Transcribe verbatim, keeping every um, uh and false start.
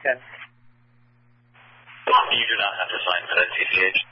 Yes. You do not have to sign for that C C H.